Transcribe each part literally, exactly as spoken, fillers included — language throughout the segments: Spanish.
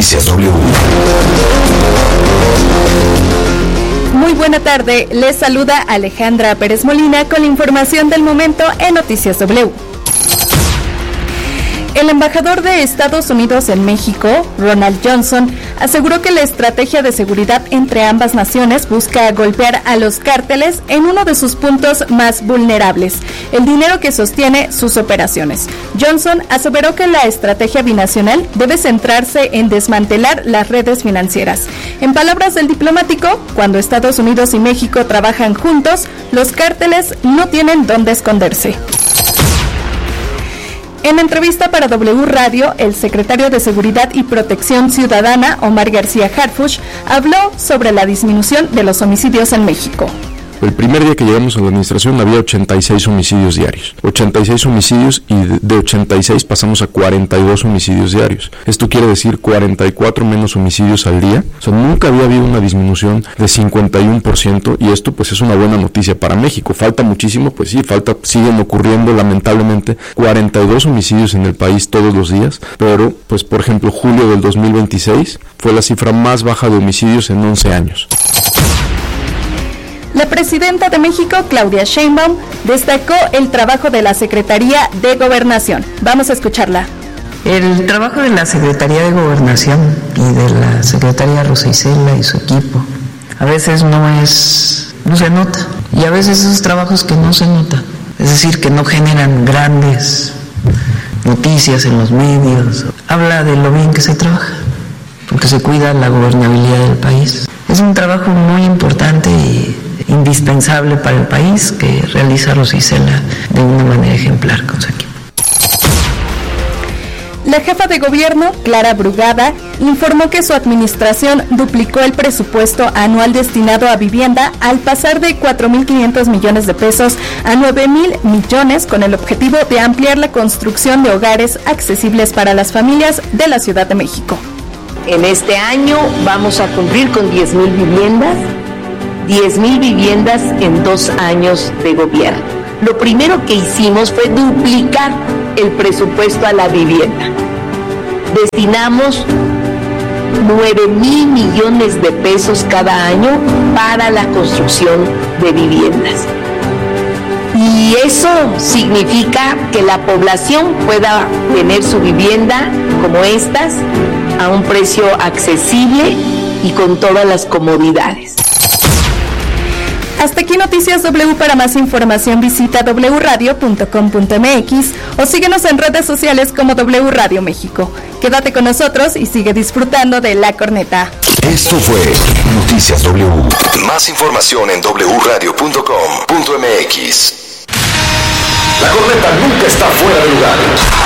Noticias W. Muy buena tarde, les saluda Alejandra Pérez Molina con la información del momento en Noticias W. El embajador de Estados Unidos en México, Ronald Johnson, aseguró que la estrategia de seguridad entre ambas naciones busca golpear a los cárteles en uno de sus puntos más vulnerables, el dinero que sostiene sus operaciones. Johnson aseveró que la estrategia binacional debe centrarse en desmantelar las redes financieras. En palabras del diplomático, cuando Estados Unidos y México trabajan juntos, los cárteles no tienen dónde esconderse. En entrevista para W Radio, el secretario de Seguridad y Protección Ciudadana, Omar García Harfuch, habló sobre la disminución de los homicidios en México. El primer día que llegamos a la administración había ochenta y seis homicidios diarios. ochenta y seis homicidios y de ochenta y seis pasamos a cuarenta y dos homicidios diarios. Esto quiere decir cuarenta y cuatro menos homicidios al día. O sea, nunca había habido una disminución de cincuenta y uno por ciento y esto pues es una buena noticia para México. Falta muchísimo, pues sí, falta, siguen ocurriendo lamentablemente cuarenta y dos homicidios en el país todos los días, pero pues por ejemplo julio del dos mil veintiséis fue la cifra más baja de homicidios en once años. La presidenta de México, Claudia Sheinbaum, destacó el trabajo de la Secretaría de Gobernación. Vamos a escucharla. El trabajo de la Secretaría de Gobernación y de la Secretaria Rosa Isela y su equipo a veces no es, no se nota, y a veces esos trabajos que no se notan, es decir, que no generan grandes noticias en los medios, habla de lo bien que se trabaja, porque se cuida la gobernabilidad del país. Es un trabajo muy importante y indispensable para el país que realiza Rosa Isela de una manera ejemplar con su equipo. La jefa de gobierno, Clara Brugada, informó que su administración duplicó el presupuesto anual destinado a vivienda al pasar de cuatro mil quinientos millones de pesos a nueve mil millones con el objetivo de ampliar la construcción de hogares accesibles para las familias de la Ciudad de México. En este año vamos a cumplir con diez mil viviendas, diez mil viviendas en dos años de gobierno. Lo primero que hicimos fue duplicar el presupuesto a la vivienda. Destinamos nueve mil millones de pesos cada año para la construcción de viviendas. Y eso significa que la población pueda tener su vivienda como estas a un precio accesible y con todas las comodidades. Hasta aquí Noticias W. Para más información visita doble u radio punto com punto m x o síguenos en redes sociales como W Radio México. Quédate con nosotros y sigue disfrutando de La Corneta. Esto fue Noticias W. Más información en doble u radio punto com punto m x. La Corneta nunca está fuera de lugar.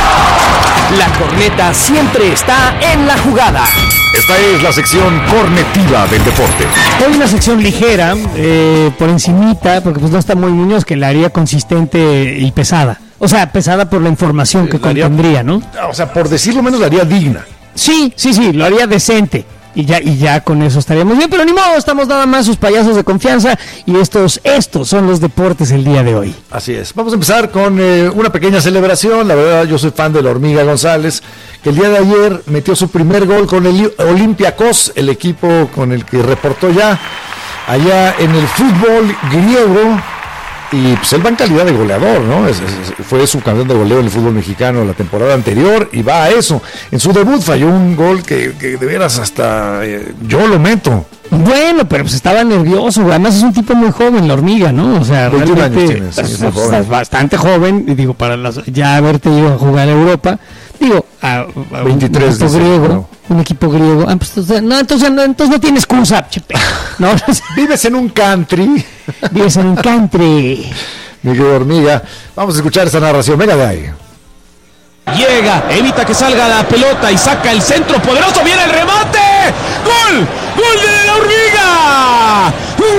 La Corneta siempre está en la jugada. Esta es la sección cornetiva del deporte. Hoy una sección ligera, eh, por encimita, porque pues no está muy Muñoz, que la haría consistente y pesada. O sea, pesada por la información que contendría, ¿no? O sea, por decirlo menos la haría digna. Sí, sí, sí, lo haría decente. Y ya, y ya con eso estaríamos bien, pero ni modo, estamos nada más sus payasos de confianza y estos, estos son los deportes el día de hoy. Así es, vamos a empezar con eh, una pequeña celebración. La verdad, yo soy fan de la Hormiga González, que el día de ayer metió su primer gol con el Olympiacos, el equipo con el que reportó ya allá en el fútbol griego. Y pues él va en calidad de goleador, ¿no? Es, es, fue subcampeón de goleo en el fútbol mexicano la temporada anterior y va a eso. En su debut falló un gol que, que de veras hasta eh, yo lo meto. Bueno, pero pues estaba nervioso, además es un tipo muy joven, la Hormiga, ¿no? O sea, realmente tienes, sí, estás, estás bastante joven, y digo, para las, ya haberte ido a jugar a Europa, digo, a, a veintitrés, un, equipo griego, no. un equipo griego, ah, pues, no, entonces no, entonces no tienes excusa, chepe. No, vives en un country. Vives en un country. Mi querida Hormiga, vamos a escuchar esa narración, venga de ahí. Llega, evita que salga la pelota y saca el centro poderoso, viene el remate. ¡Gol! ¡Gol de la Hormiga!